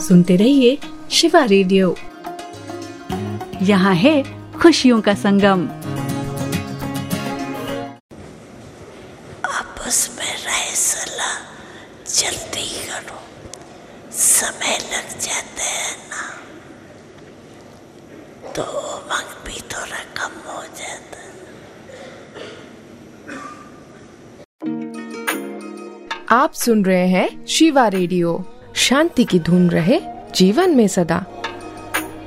सुनते रहिए शिवा रेडियो। यहाँ है खुशियों का संगम। आपस में रह सलाह जल्दी करो, समय लग जाता है ना, तो उमंग भी थोड़ा कम हो जाता है। आप सुन रहे हैं शिवा रेडियो। शांति की धूम रहे जीवन में सदा।